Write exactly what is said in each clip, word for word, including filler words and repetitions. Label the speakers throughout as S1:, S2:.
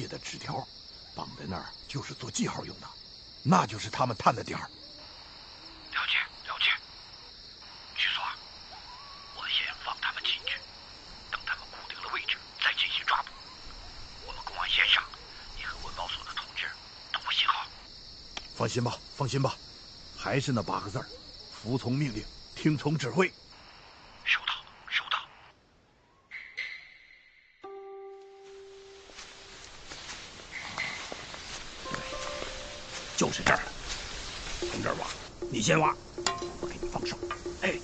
S1: 写的纸条，绑在那儿就是做记号用的，那就是他们探的点儿。
S2: 了解了解。据说啊，我先放他们进去，等他们固定了位置再进行抓捕。我们公安线上，你和文保所的同志都不信号。
S1: 放心吧，放心吧，还是那八个字儿：服从命令，听从指挥。
S2: 收到，收到。
S3: 就是这儿，从这儿挖，你先挖，我给你放手。哎，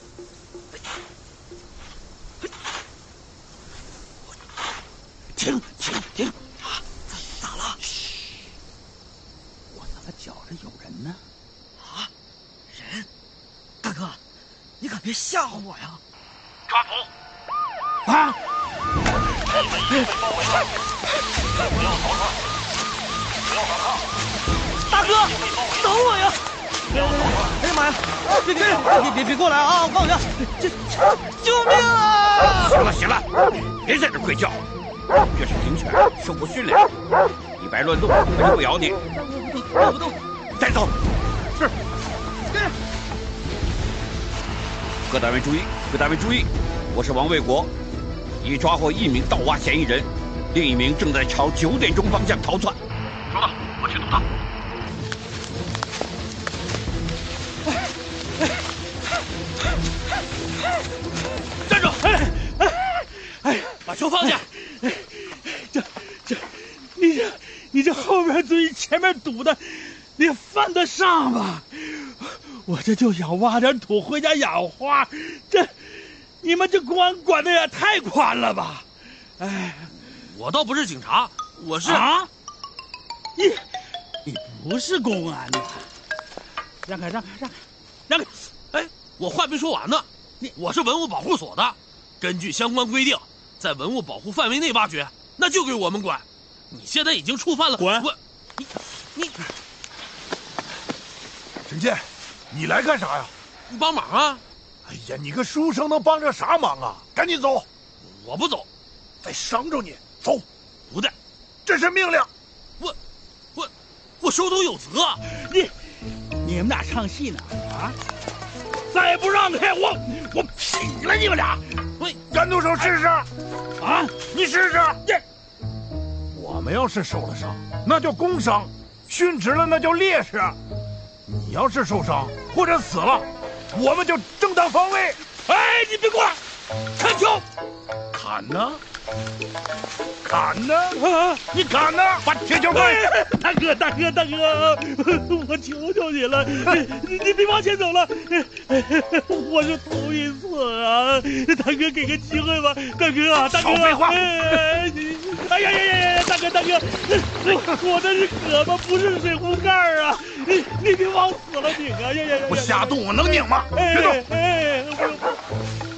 S3: 停停停！啊，咋了？嘘，我怎么觉着有人呢？
S4: 啊，人？大哥，你可别吓唬我呀！
S2: 抓捕！
S3: 啊！
S2: 你们已经被包围了，不要逃窜，不要反抗。
S4: 大哥，等我呀！哎呀妈呀！别别别别别过来啊！放下！这救命啊！
S3: 行了行了，别在这鬼叫，这是警犬，受过训练，一摆乱动，它就不咬你。
S4: 动不动，
S3: 带走。
S1: 是。
S4: 跟着。
S3: 各单位注意，各单位注意，我是王卫国，已抓获一名盗挖嫌疑人，另一名正在朝九点钟方向逃窜。
S2: 收到，我去堵他。
S3: 站住！哎哎哎，把球放下！
S5: 这这，你这你这后边堆前面堵的，你犯得上吗？我这就想挖点土回家养花，这你们这公安管的也太宽了吧？哎，
S6: 我倒不是警察，我是
S5: 啊，你你不是公安的，让开让开让开让开！
S6: 哎，我话没说完呢，
S5: 你
S6: 我是文物保护所的，根据相关规定，在文物保护范围内挖掘，那就归我们管。你现在已经触犯了，
S5: 滚！
S6: 我你你
S1: 陈建，你来干啥呀？
S6: 你帮忙啊！
S1: 哎呀，你个书生能帮着啥忙啊？赶紧走！
S6: 我不走，
S1: 再伤着你，走！
S6: 不带，
S1: 这是命令。
S6: 我我我手头有责。
S5: 你你们俩唱戏呢啊！再不让开我我劈了你们俩！
S6: 喂，
S1: 敢动手试试？
S5: 啊，
S1: 你试试！这我们要是受了伤，那叫工伤；殉职了，那叫烈士。你要是受伤或者死了，我们就正当防卫。
S5: 哎，你别过来！砍球！
S1: 砍呢？砍呢？
S5: 啊！
S1: 你砍呢？把铁球放下！
S5: 大哥，大哥，大哥，我求求你了，你你别往前走了，我是头一次啊！大哥，给个机会吧，大哥啊，大哥！
S1: 少废话！
S5: 哎，哎呀呀呀呀！大哥，大哥，我我这是胳膊，不是水壶盖啊！你你别往死了拧啊！呀呀呀！
S1: 我瞎动，我能拧吗？别动！
S5: 哎